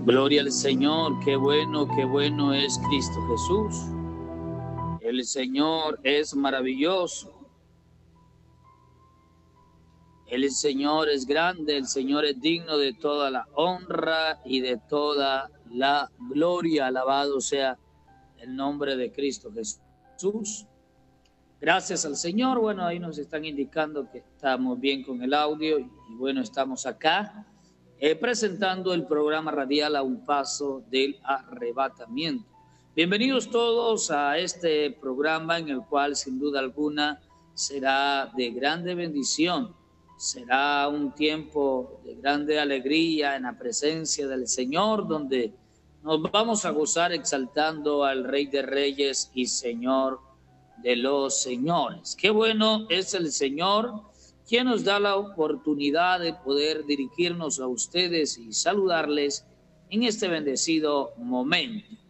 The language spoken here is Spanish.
Gloria al Señor, qué bueno es Cristo Jesús. El Señor es maravilloso. El Señor es grande, el Señor es digno de toda la honra y de toda la gloria. Alabado sea el nombre de Cristo Jesús. Gracias al Señor. Bueno, ahí nos están indicando que estamos bien con el audio y bueno, estamos acá presentando el programa radial A un Paso del Arrebatamiento. Bienvenidos todos a este programa en el cual sin duda alguna será de grande bendición. Será un tiempo de grande alegría en la presencia del Señor, donde nos vamos a gozar exaltando al Rey de Reyes y Señor de los señores. Qué bueno es el Señor, quien nos da la oportunidad de poder dirigirnos a ustedes y saludarles en este bendecido momento.